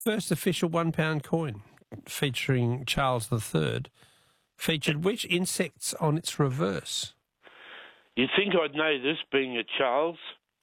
First official £1 coin featuring Charles III featured which insects on its reverse? You'd think I'd know this, being a Charles.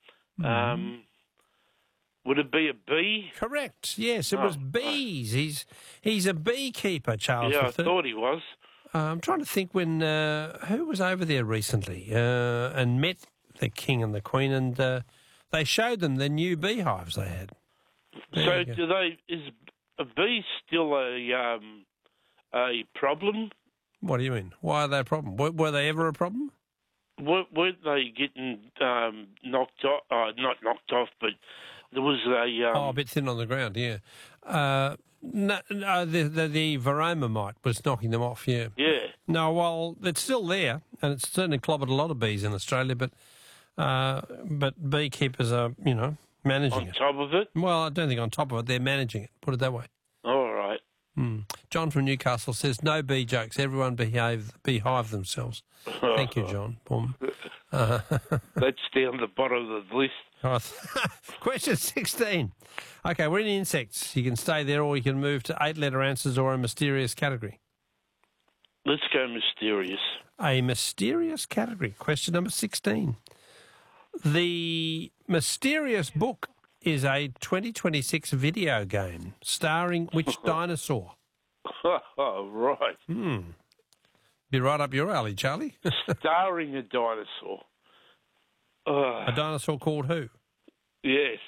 Would it be a bee? Correct. Yes, it was bees. He's a beekeeper, Charles Yeah, III. I thought he was. I'm trying to think when who was over there recently and met the King and the Queen, and they showed them the new beehives they had. So, is a bee still a problem? What do you mean? Why are they a problem? Were they ever a problem? Weren't they getting knocked off? Not knocked off, but there was a bit thin on the ground. Yeah. No, the varroa mite was knocking them off. Yeah. Yeah. No, well, it's still there, and it's certainly clobbered a lot of bees in Australia. But beekeepers are, managing it. On top of it? Well, I don't think on top of it. They're managing it. Put it that way. All right. John from Newcastle says, no bee jokes. Everyone beehive themselves. Thank you, John. Boom. That's down the bottom of the list. Question 16. Okay, we're in insects. You can stay there or you can move to 8-letter answers or a mysterious category. Let's go mysterious. A mysterious category. Question number 16. The Mysterious Book is a 2026 video game starring which dinosaur? Oh, right. Be right up your alley, Charlie. Starring a dinosaur. A dinosaur called who? Yes.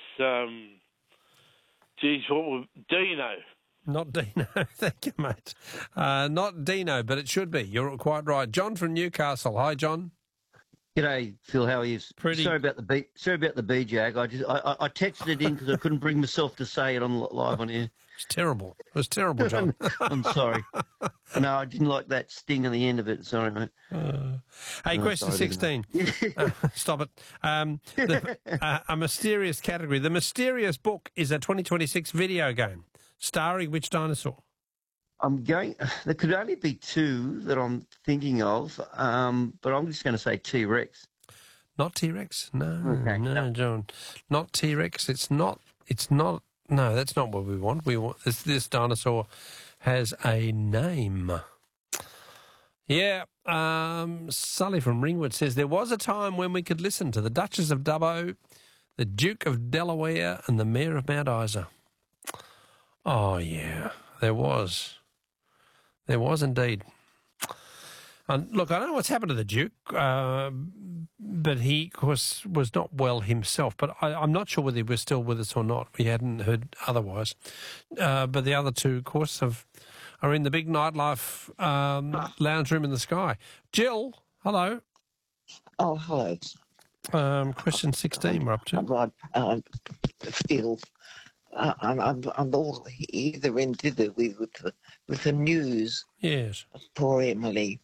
Dino. Not Dino. Thank you, mate. Not Dino, but it should be. You're quite right. John from Newcastle. Hi, John. G'day, Phil. How are you? Sorry about the bee jag. I texted it in because I couldn't bring myself to say it on live on air. It's terrible. It was terrible, John. I'm sorry. No, I didn't like that sting at the end of it. Sorry, mate. Hey, question 16. Stop it. A mysterious category. The Mysterious Book is a 2026 video game starring which dinosaur? There could only be two that I'm thinking of, but I'm just going to say T-Rex. Not T-Rex? No, okay. No, John. Not T-Rex. It's not. No, that's not what we want. We want this dinosaur has a name. Yeah. Sully from Ringwood says there was a time when we could listen to the Duchess of Dubbo, the Duke of Delaware, and the Mayor of Mount Isa. Oh yeah, there was. There was indeed. Look, I don't know what's happened to the Duke, but he, of course, was not well himself. But I'm not sure whether he was still with us or not. We hadn't heard otherwise. But the other two, of course, are in the big nightlife lounge room in the sky. Jill, hello. Oh, hello. Question 16 we're up to. Right, Phil, I'm all either into with the news. Yes. Poor Emily.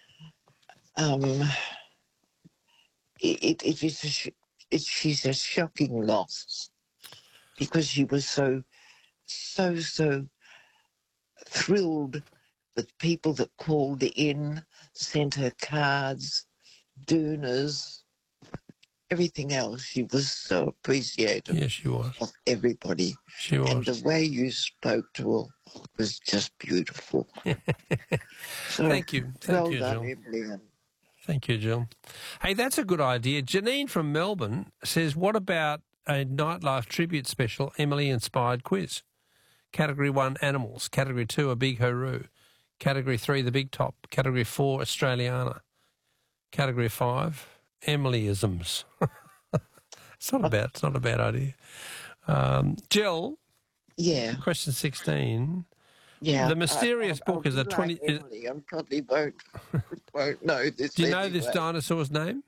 She's a shocking loss because she was so thrilled with people that called in, sent her cards, doonas, everything else. She was so appreciative. Yes, she was. Of everybody. She was. And the way you spoke to her was just beautiful. So, Thank you. Well you, done, Jill. Emily. Thank you, Jill. Hey, that's a good idea. Janine from Melbourne says, what about a nightlife tribute special, Emily-inspired quiz? Category 1, animals. Category 2, a big hooroo. Category 3, the big top. Category 4, Australiana. Category 5, Emilyisms. It's not a bad idea. Jill. Yeah. Question 16. Yeah. The Mysterious Book is a 20... Emily, I probably won't know this. Do you know this dinosaur's name?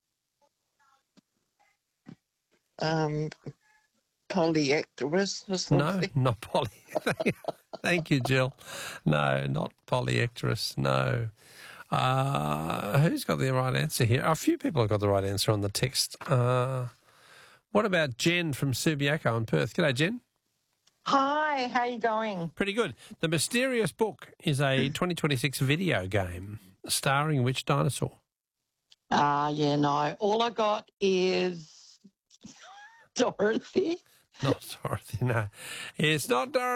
Polyectorus or something? No, not Polly. Thank you, Jill. No, not Polyectorus, no. Who's got the right answer here? A few people have got the right answer on the text. What about Jen from Subiaco in Perth? G'day, Jen. Hi, how you going? Pretty good. The Mysterious Book is a 2026 video game starring which dinosaur? Yeah, no. All I got is Dorothy. Not Dorothy, no. It's not Dorothy.